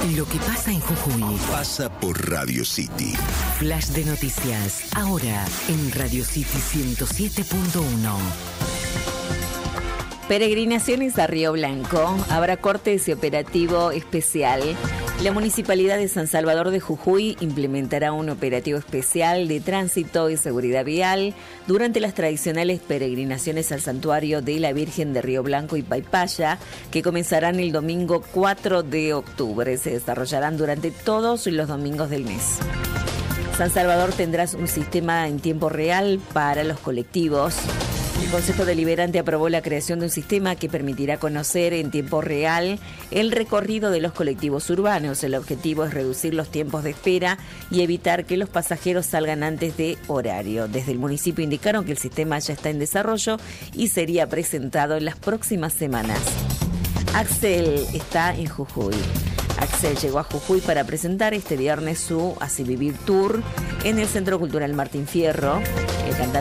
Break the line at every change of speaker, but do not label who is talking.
Lo que pasa en Jujuy
pasa por Radio City.
Flash de noticias, ahora en Radio City 107.1.
Peregrinaciones a Río Blanco. Habrá cortes y operativo especial. La Municipalidad de San Salvador de Jujuy implementará un operativo especial de tránsito y seguridad vial durante las tradicionales peregrinaciones al santuario de la Virgen de Río Blanco y Paipaya, que comenzarán el domingo 4 de octubre. Se desarrollarán durante todos los domingos del mes. San Salvador tendrá un sistema en tiempo real para los colectivos. El Consejo Deliberante aprobó la creación de un sistema que permitirá conocer en tiempo real el recorrido de los colectivos urbanos. El objetivo es reducir los tiempos de espera y evitar que los pasajeros salgan antes de horario. Desde el municipio indicaron que el sistema ya está en desarrollo y sería presentado en las próximas semanas. Axel está en Jujuy. Axel llegó a Jujuy para presentar este viernes su Así Vivir Tour en el Centro Cultural Martín Fierro. El cantante